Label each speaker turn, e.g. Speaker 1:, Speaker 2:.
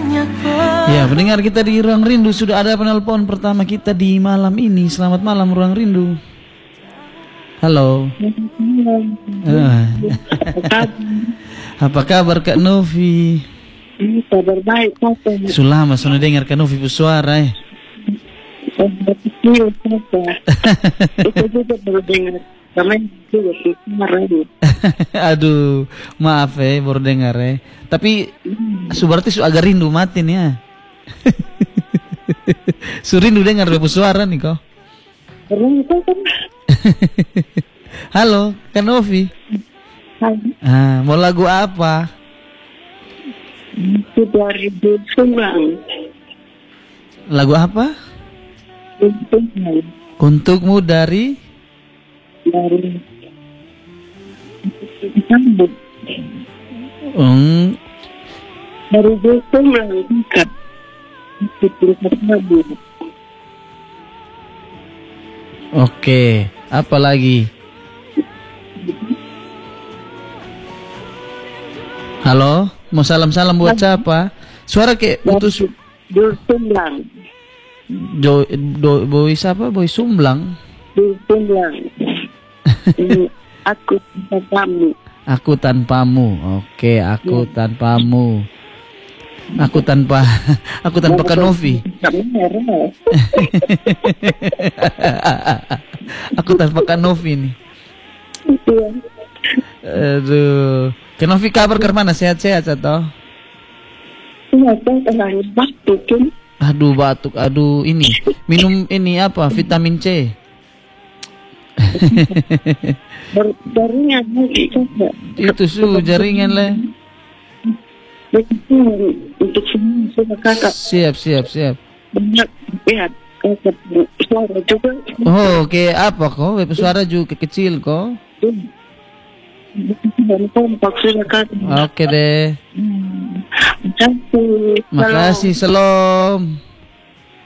Speaker 1: Ya, pendengar kita di Ruang Rindu, sudah ada penelpon pertama kita di malam ini. Selamat malam Ruang Rindu. Halo. Apa kabar Kak Novi?
Speaker 2: Kabar baik,
Speaker 1: Sudah lama sudah dengar Kak Novi bersuara
Speaker 2: Itu juga baru dengar.
Speaker 1: Aduh, maaf baru dengar Tapi berarti agak rindu matin ya. Rindu dengar bersuara nih kok. Halo, Kak Novi. Mau lagu apa?
Speaker 2: Itu dari Sumbang.
Speaker 1: Lagu apa? Untukmu dari
Speaker 2: Sambut. Dari Sumbang bukan.
Speaker 1: Oke, apa lagi? Halo, mau salam-salam buat siapa? Suara kayak putus.
Speaker 2: Sumbang.
Speaker 1: Boy siapa? Boy Sumblang.
Speaker 2: Sumblang. Aku tanpamu.
Speaker 1: Aku tanpamu. Oke, aku tanpamu. Aku tanpa Kak Novi. Aku tanpa Kak Novi nih. Aduh. Kak Novi kabar ke mana? Sehat-sehat atau?
Speaker 2: Batuk.
Speaker 1: Aduh batuk. Aduh ini. Minum ini apa? Vitamin C.
Speaker 2: Jaringan
Speaker 1: Itu jaringan lah.
Speaker 2: Untuk semua kakak.
Speaker 1: Siap.
Speaker 2: Banyak lihat suara juga.
Speaker 1: Oh, oke. Apa kok? Suara juga kecil kok. Oke deh.
Speaker 2: Makasih.
Speaker 1: Makasih, salam.